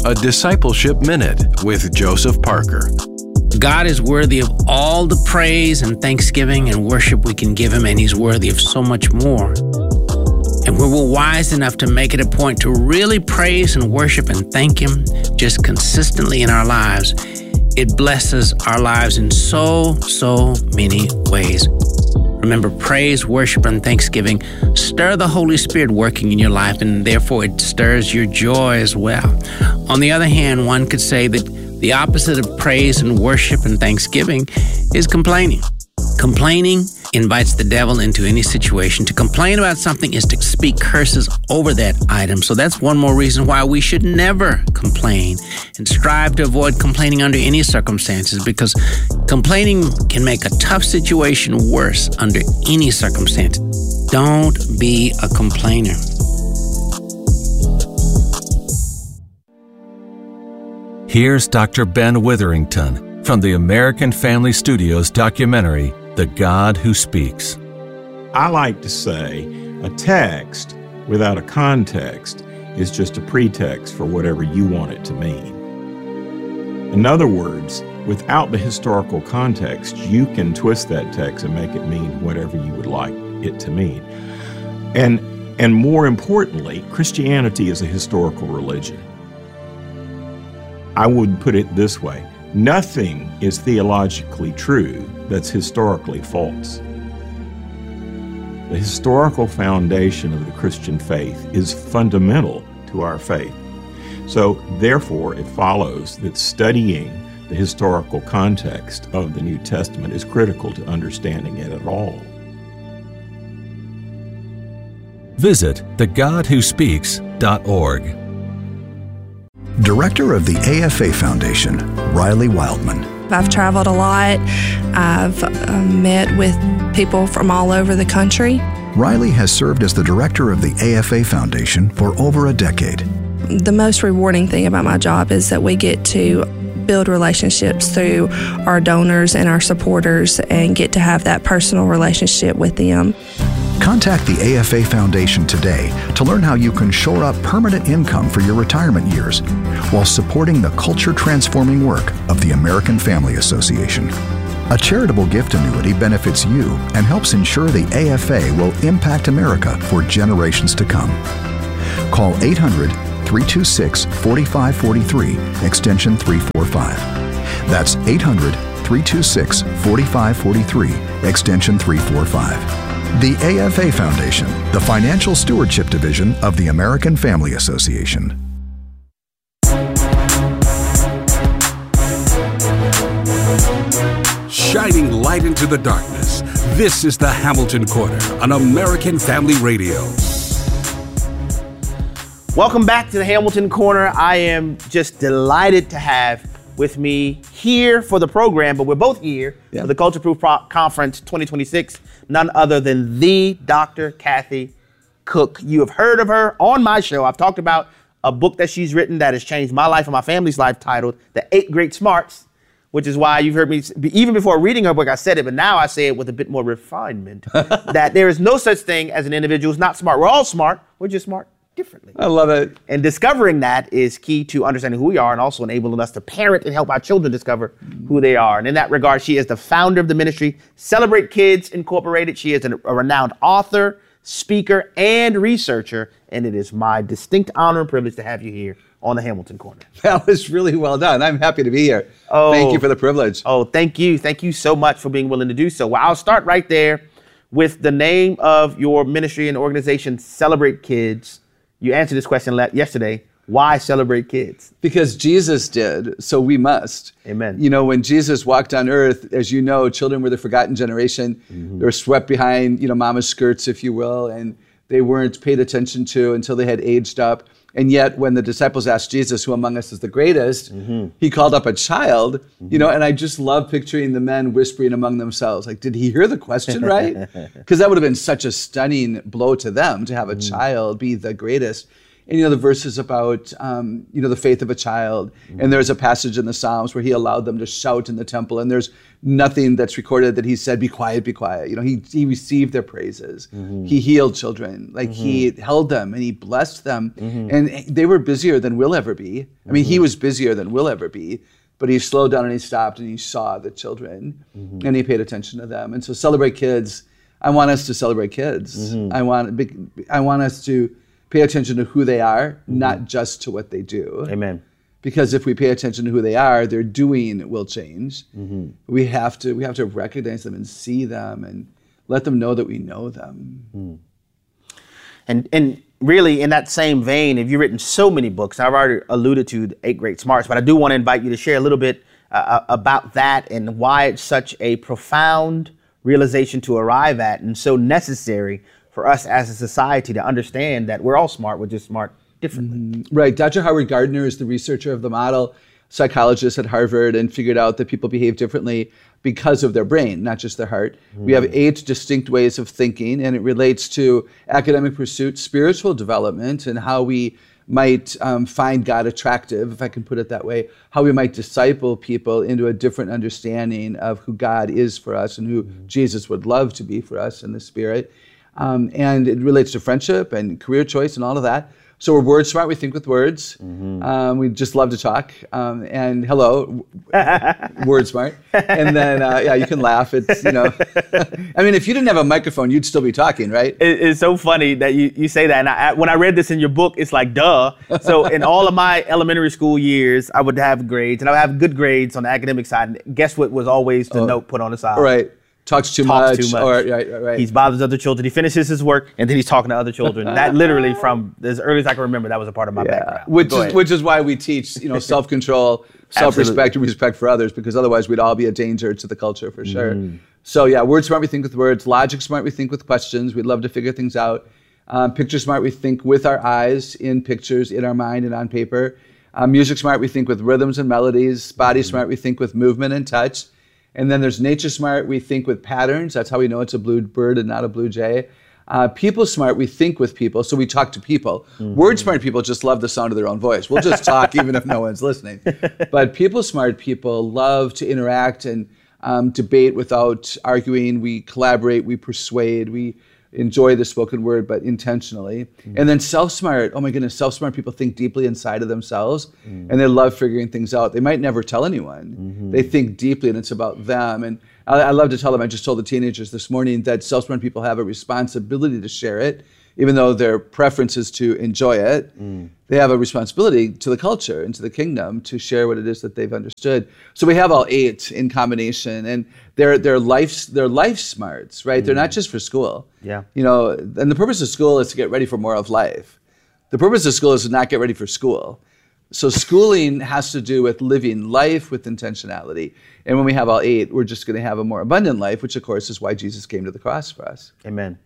a Discipleship Minute with Joseph Parker. God is worthy of all the praise and thanksgiving and worship we can give Him, and He's worthy of so much more. And when we're wise enough to make it a point to really praise and worship and thank Him just consistently in our lives, it blesses our lives in so many ways. Remember, praise, worship, and thanksgiving stir the Holy Spirit working in your life, and therefore it stirs your joy as well. On the other hand, one could say that the opposite of praise and worship and thanksgiving is complaining. Complaining invites the devil into any situation. To complain about something is to speak curses over that item. So that's one more reason why we should never complain and strive to avoid complaining under any circumstances, because complaining can make a tough situation worse under any circumstance. Don't be a complainer. Here's Dr. Ben Witherington from the American Family Studios documentary, The God Who Speaks. I like to say a text without a context is just a pretext for whatever you want it to mean. In other words, without the historical context, you can twist that text and make it mean whatever you would like it to mean. And more importantly, Christianity is a historical religion. I would put it this way: nothing is theologically true that's historically false. The historical foundation of the Christian faith is fundamental to our faith. So, therefore, it follows that studying the historical context of the New Testament is critical to understanding it at all. Visit thegodwhospeaks.org. Director of the AFA Foundation, Riley Wildman. I've traveled a lot. I've met with people from all over the country. Riley has served as the director of the AFA Foundation for over a decade. The most rewarding thing about my job is that we get to build relationships through our donors and our supporters and get to have that personal relationship with them. Contact the AFA Foundation today to learn how you can shore up permanent income for your retirement years while supporting the culture-transforming work of the American Family Association. A charitable gift annuity benefits you and helps ensure the AFA will impact America for generations to come. Call 800-326-4543, extension 345. That's 800-326-4543, extension 345. The AFA Foundation, the financial stewardship division of the American Family Association. Shining light into the darkness, this is the Hamilton Corner on American Family Radio. Welcome back to the Hamilton Corner. I am just delighted to have with me here for the program, but we're both here for the Culture Proof Conference 2026, none other than the Dr. Kathy Cook. You have heard of her on my show. I've talked about a book that she's written that has changed my life and my family's life, titled The 8 Great Smarts, which is why you've heard me, even before reading her book, I said it, but now I say it with a bit more refinement, that there is no such thing as an individual who's not smart. We're all smart. We're just smart differently. I love it. And discovering that is key to understanding who we are and also enabling us to parent and help our children discover who they are. And in that regard, she is the founder of the ministry Celebrate Kids Incorporated. She is a renowned author, speaker, and researcher. And it is my distinct honor and privilege to have you here on the Hamilton Corner. That was really well done. I'm happy to be here. Thank you for the privilege. Oh, thank you. Thank you so much for being willing to do so. Well, I'll start right there with the name of your ministry and organization, Celebrate Kids. You answered this question yesterday. Why celebrate kids? Because Jesus did, so we must. Amen. You know, when Jesus walked on earth, as you know, children were the forgotten generation. Mm-hmm. They were swept behind, mama's skirts, if you will, and they weren't paid attention to until they had aged up. And yet, when the disciples asked Jesus, who among us is the greatest, he called up a child, and I just love picturing the men whispering among themselves, like, did he hear the question right? Because that would have been such a stunning blow to them, to have a child be the greatest. And the verses about the faith of a child. And there's a passage in the Psalms where he allowed them to shout in the temple, and there's nothing that's recorded that he said, be quiet, be quiet. He received their praises. He healed children. He held them and he blessed them. And they were busier than we'll ever be. I mean, he was busier than we'll ever be, but he slowed down and he stopped and he saw the children and he paid attention to them. And so celebrate kids. I want us to celebrate kids. I want us to pay attention to who they are, not just to what they do. Amen. Because if we pay attention to who they are, their doing will change. We have to recognize them and see them and let them know that we know them. And really, in that same vein, have you written so many books? I've already alluded to the 8 Great Smarts, but I do want to invite you to share a little bit about that and why it's such a profound realization to arrive at and so necessary for us as a society to understand that we're all smart, we're just smart differently. Right. Dr. Howard Gardner is the researcher of the model psychologist at Harvard and figured out that people behave differently because of their brain, not just their heart. We have 8 distinct ways of thinking, and it relates to academic pursuit, spiritual development, and how we might find God attractive, if I can put it that way, how we might disciple people into a different understanding of who God is for us and who Jesus would love to be for us in the Spirit. And it relates to friendship and career choice and all of that. So we're word smart, we think with words. We just love to talk. And hello, word smart. And then, you can laugh. It's, I mean, if you didn't have a microphone, you'd still be talking, right? It's so funny that you say that. And when I read this in your book, it's like, duh. So in all of my elementary school years, I would have grades, and I would have good grades on the academic side. And guess what was always the note put on the side? Right. Talks too much. Or, right. He bothers other children. He finishes his work, and then he's talking to other children. That literally, from as early as I can remember, that was a part of my background. Which is why we teach, self-control, self-respect, and respect for others, because otherwise we'd all be a danger to the culture for sure. So word smart, we think with words. Logic smart, we think with questions. We'd love to figure things out. Picture smart, we think with our eyes, in pictures, in our mind, and on paper. Music smart, we think with rhythms and melodies. Body smart, we think with movement and touch. And then there's nature smart, we think with patterns. That's how we know it's a blue bird and not a blue jay. People smart, we think with people, so we talk to people. Word smart people just love the sound of their own voice. We'll just talk even if no one's listening. But people smart people love to interact and debate without arguing. We collaborate, we persuade, we enjoy the spoken word, but intentionally. And then self-smart, oh my goodness, self-smart people think deeply inside of themselves, and they love figuring things out. They might never tell anyone. They think deeply, and it's about them. And I love to tell them, I just told the teenagers this morning that self-smart people have a responsibility to share it, even though their preference is to enjoy it. They have a responsibility to the culture and to the kingdom to share what it is that they've understood. So we have all 8 in combination, and they're life smarts, right? They're not just for school. Yeah. And the purpose of school is to get ready for more of life. The purpose of school is to not get ready for school. So schooling has to do with living life with intentionality. And when we have all 8, we're just going to have a more abundant life, which of course is why Jesus came to the cross for us. Amen.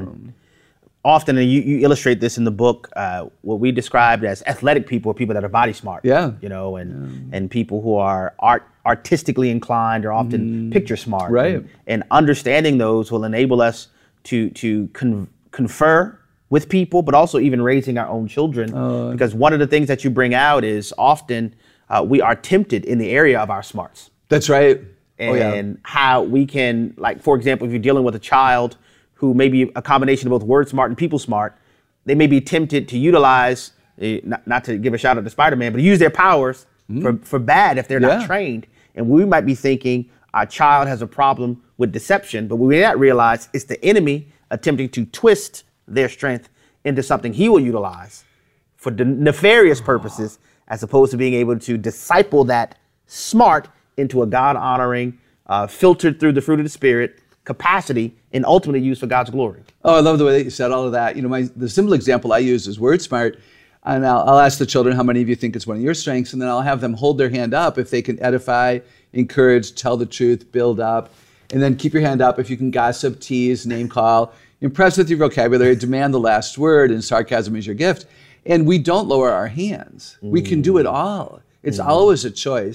Often, and you illustrate this in the book, what we described as athletic people are people that are body smart. And people who are artistically inclined are often picture smart. Right. And understanding those will enable us to confer with people, but also even raising our own children. Because one of the things that you bring out is often we are tempted in the area of our smarts. That's right. And how we can, like, for example, if you're dealing with a child who may be a combination of both word smart and people smart, they may be tempted to utilize, not to give a shout out to Spider-Man, but use their powers for bad if they're not trained. And we might be thinking our child has a problem with deception, but we may not realize it's the enemy attempting to twist their strength into something he will utilize for nefarious purposes, as opposed to being able to disciple that smart into a God-honoring, filtered through the fruit of the Spirit capacity and ultimately used for God's glory. Oh, I love the way that you said all of that. The simple example I use is word smart. And I'll ask the children how many of you think it's one of your strengths, and then I'll have them hold their hand up if they can edify, encourage, tell the truth, build up. And then keep your hand up if you can gossip, tease, name call, impress with your vocabulary, demand the last word, and sarcasm is your gift. And we don't lower our hands. We can do it all. It's always a choice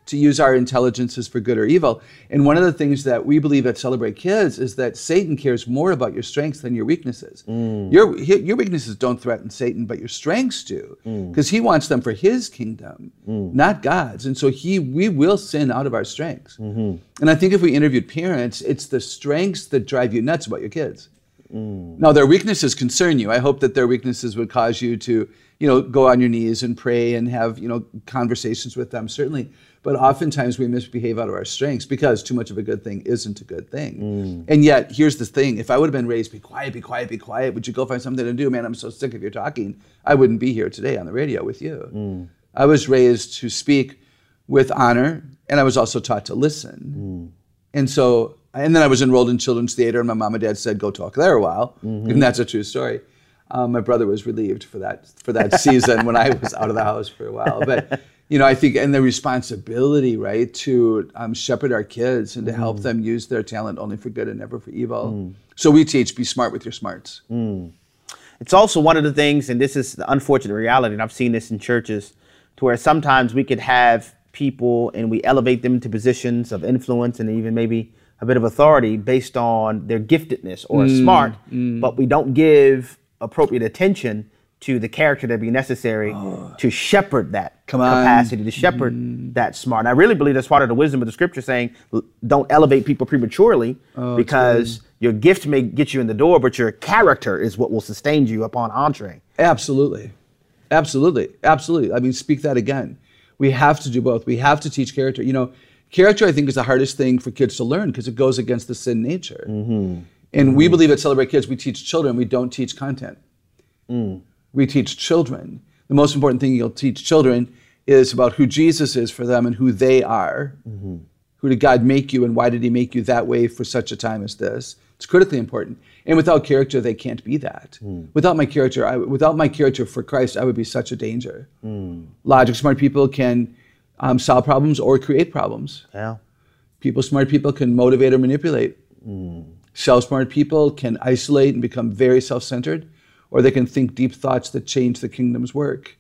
to use our intelligences for good or evil. And one of the things that we believe at Celebrate Kids is that Satan cares more about your strengths than your weaknesses. Your weaknesses don't threaten Satan, but your strengths do, because he wants them for his kingdom, not God's. And so we will sin out of our strengths. And I think if we interviewed parents, it's the strengths that drive you nuts about your kids. Now, their weaknesses concern you. I hope that their weaknesses would cause you to, go on your knees and pray and have, conversations with them, certainly. But oftentimes we misbehave out of our strengths because too much of a good thing isn't a good thing. And yet, here's the thing. If I would have been raised, be quiet, be quiet, be quiet, would you go find something to do? Man, I'm so sick of your talking. I wouldn't be here today on the radio with you. I was raised to speak with honor, and I was also taught to listen. And then I was enrolled in children's theater, and my mom and dad said, go talk there a while. And that's a true story. My brother was relieved for that season when I was out of the house for a while. But, I think, and the responsibility, right, to shepherd our kids and to help them use their talent only for good and never for evil. So we teach, be smart with your smarts. It's also one of the things, and this is the unfortunate reality, and I've seen this in churches, to where sometimes we could have people and we elevate them to positions of influence and even maybe a bit of authority based on their giftedness or smart, but we don't give appropriate attention to the character that be necessary to shepherd that capacity, to shepherd that smart. And I really believe that's part of the wisdom of the scripture, saying don't elevate people prematurely because your gift may get you in the door, but your character is what will sustain you upon entree. Absolutely. I mean, speak that again. We have to do both. We have to teach character. Character, I think, is the hardest thing for kids to learn because it goes against the sin nature. And we believe at Celebrate Kids, we teach children, we don't teach content. We teach children. The most important thing you'll teach children is about who Jesus is for them and who they are. Who did God make you and why did he make you that way for such a time as this? It's critically important. And without character, they can't be that. Without my character for Christ, I would be such a danger. Logic smart people can solve problems or create problems. Smart people can motivate or manipulate. Self-smart people can isolate and become very self-centered, or they can think deep thoughts that change the kingdom's work.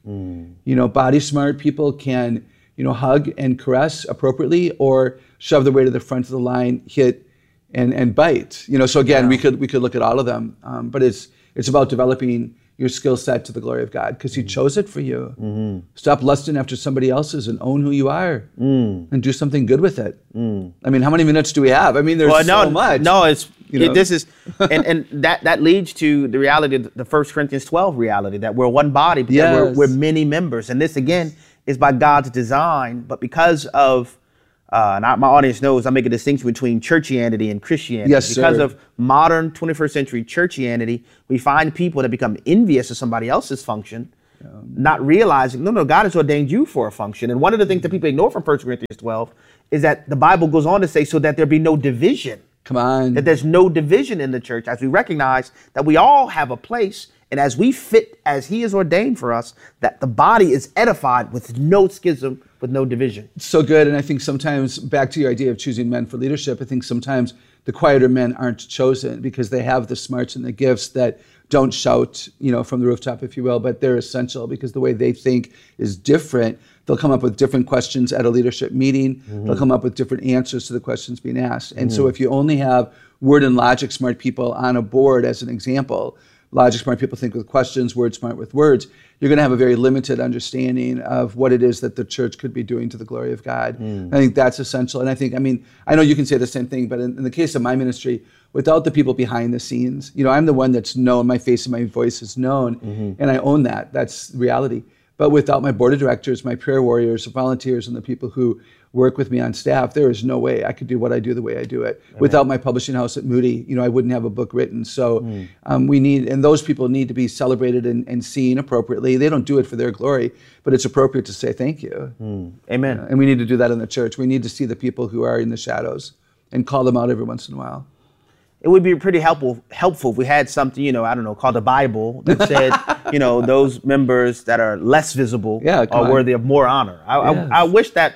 Body smart people can, hug and caress appropriately, or shove their way to the front of the line, hit and bite. So again, we could look at all of them, but it's about developing your skill set to the glory of God because he chose it for you. Stop lusting after somebody else's and own who you are and do something good with it. I mean, how many minutes do we have? I mean, there's so much. No, this is, and that leads to the reality of the 1 Corinthians 12 reality that we're one body, but that we're many members. And this, again, is by God's design, but because of and my audience knows I make a distinction between churchianity and Christianity. Yes, because of modern 21st century churchianity, we find people that become envious of somebody else's function, not realizing, no, God has ordained you for a function. And one of the things that people ignore from 1 Corinthians 12 is that the Bible goes on to say, so that there be no division. Come on. That there's no division in the church, as we recognize that we all have a place, and as we fit as he has ordained for us, that the body is edified with no schism, with no division. So good. And I think sometimes, back to your idea of choosing men for leadership, I think sometimes the quieter men aren't chosen because they have the smarts and the gifts that don't shout, from the rooftop, if you will, but they're essential because the way they think is different. They'll come up with different questions at a leadership meeting. They'll come up with different answers to the questions being asked. And so if you only have word and logic smart people on a board as an example, logic smart people think with questions, word smart with words, you're going to have a very limited understanding of what it is that the church could be doing to the glory of God. I think that's essential. And I know you can say the same thing, but in the case of my ministry, without the people behind the scenes, I'm the one that's known, my face and my voice is known, and I own that. That's reality. But without my board of directors, my prayer warriors, volunteers, and the people who work with me on staff, there is no way I could do what I do the way I do it. Amen. Without my publishing house at Moody, I wouldn't have a book written. So we need, and those people need to be celebrated and seen appropriately. They don't do it for their glory, but it's appropriate to say thank you. Amen. And we need to do that in the church. We need to see the people who are in the shadows and call them out every once in a while. It would be pretty helpful if we had something, called the Bible that said, those members that are less visible are worthy of more honor. I wish that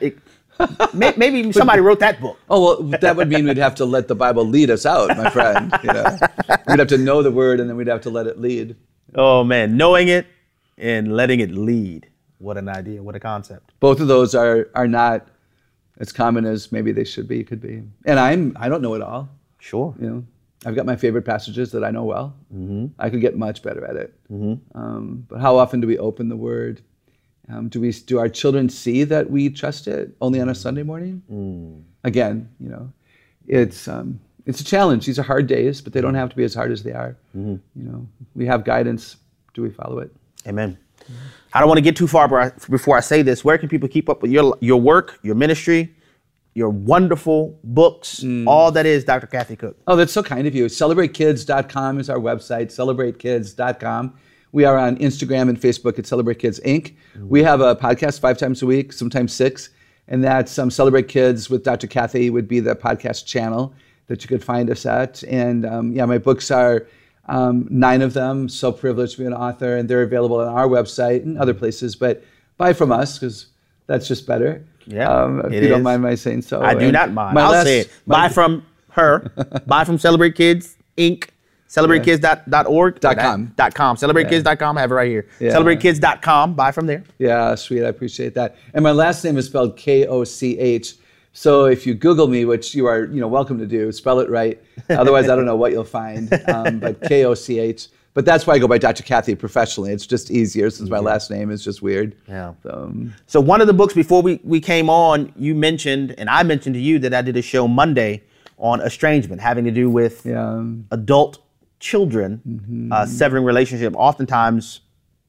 maybe somebody wrote that book. Oh, well, that would mean we'd have to let the Bible lead us out, my friend. We'd have to know the word and then we'd have to let it lead. Oh, man, knowing it and letting it lead. What an idea, what a concept. Both of those are not as common as maybe they should be, could be. And I don't know it all. Sure. You know, I've got my favorite passages that I know well. I could get much better at it. But how often do we open the Word? Do our children see that we trust it only on a Sunday morning? Again, you know, it's a challenge. These are hard days, but they don't have to be as hard as they are. You know, we have guidance. Do we follow it? Amen. I don't want to get too far before I say this. Where can people keep up with your work, your ministry, your wonderful books, all that is Dr. Kathy Cook? Oh, that's so kind of you. CelebrateKids.com is our website, CelebrateKids.com. We are on Instagram and Facebook at Celebrate Kids, Inc. We have a podcast 5 times a week, sometimes 6, and that's Celebrate Kids with Dr. Kathy would be the podcast channel that you could find us at. And my books are 9 of them, so privileged to be an author, and they're available on our website and other places, but buy from us because that's just better. Yeah, if you don't mind my saying so. I do not mind. I'll say it. Buy from her. Buy from Celebrate Kids, Inc. CelebrateKids.org. .com. CelebrateKids.com. I have it right here. Yeah. CelebrateKids.com. Buy from there. Yeah, sweet. I appreciate that. And my last name is spelled Koch. So if you Google me, which you are welcome to do, spell it right. Otherwise, I don't know what you'll find. But Koch. But that's why I go by Dr. Kathy professionally. It's just easier since my last name is just weird. Yeah. So one of the books before we came on, you mentioned, and I mentioned to you that I did a show Monday on estrangement, having to do with adult children severing relationship, oftentimes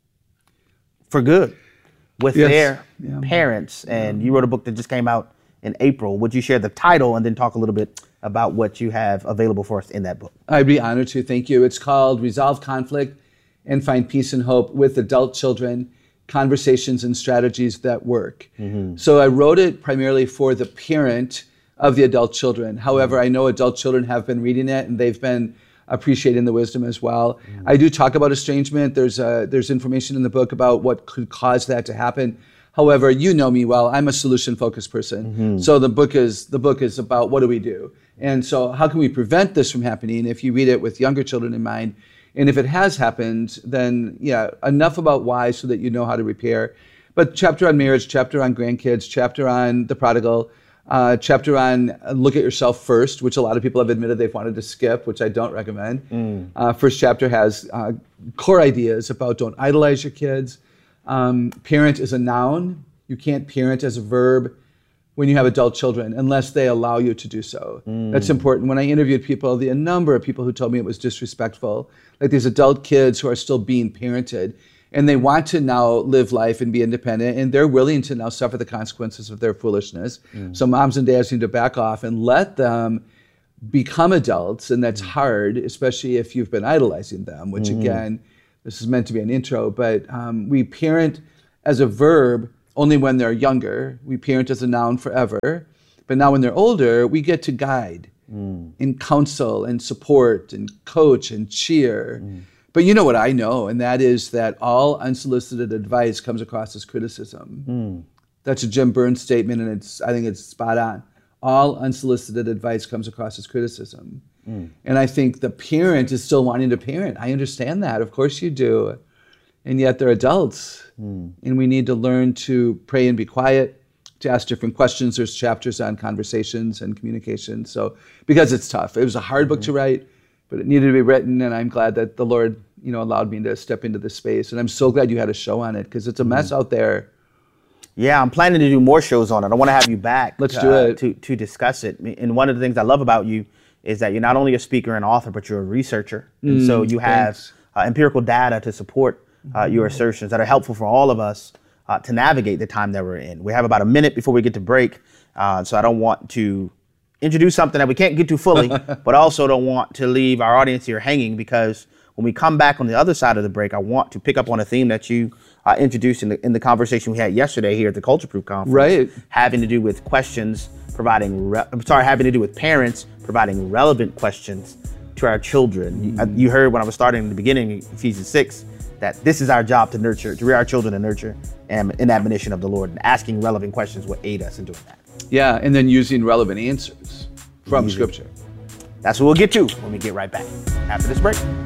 for good, with their parents. And you wrote a book that just came out in April. Would you share the title and then talk a little bit about what you have available for us in that book? I'd be honored to. Thank you. It's called Resolve Conflict and Find Peace and Hope with Adult Children, Conversations and Strategies That Work. So I wrote it primarily for the parent of the adult children. However, I know adult children have been reading it and they've been appreciating the wisdom as well. I do talk about estrangement. There's information in the book about what could cause that to happen. However, you know me well. I'm a solution-focused person. So the book is about what do we do? And so how can we prevent this from happening if you read it with younger children in mind? And if it has happened, then enough about why so that you know how to repair. But chapter on marriage, chapter on grandkids, chapter on the prodigal, chapter on look at yourself first, which a lot of people have admitted they've wanted to skip, which I don't recommend. First chapter has core ideas about don't idolize your kids. Parent is a noun. You can't parent as a verb when you have adult children unless they allow you to do so. That's important. When I interviewed people, a number of people who told me it was disrespectful, like these adult kids who are still being parented, and they want to now live life and be independent, and they're willing to now suffer the consequences of their foolishness. So moms and dads need to back off and let them become adults, and that's hard, especially if you've been idolizing them, which again, this is meant to be an intro, but we parent as a verb only when they're younger. We parent as a noun forever. But now when they're older, we get to guide and counsel and support and coach and cheer. But you know what I know, and that is that all unsolicited advice comes across as criticism. That's a Jim Burns statement, and I think it's spot on. All unsolicited advice comes across as criticism. And I think the parent is still wanting to parent. I understand that. Of course you do. And yet they're adults. And we need to learn to pray and be quiet, to ask different questions. There's chapters on conversations and communication. So, because it's tough. It was a hard book to write, but it needed to be written. And I'm glad that the Lord, allowed me to step into this space. And I'm so glad you had a show on it because it's a mess out there. Yeah, I'm planning to do more shows on it. I want to have you back. Let's do it. To discuss it. And one of the things I love about you is that you're not only a speaker and author, but you're a researcher. And so you have empirical data to support your assertions that are helpful for all of us to navigate the time that we're in. We have about a minute before we get to break. So I don't want to introduce something that we can't get to fully, but also don't want to leave our audience here hanging, because when we come back on the other side of the break, I want to pick up on a theme that you introduced in the conversation we had yesterday here at the Culture Proof Conference. Right. Having to do with questions having to do with parents providing relevant questions to our children. You heard when I was starting in the beginning, Ephesians 6, that this is our job to rear our children and nurture, and in admonition of the Lord, and asking relevant questions will aid us in doing that. Yeah, and then using relevant answers from Scripture. That's what we'll get to when we get right back after this break.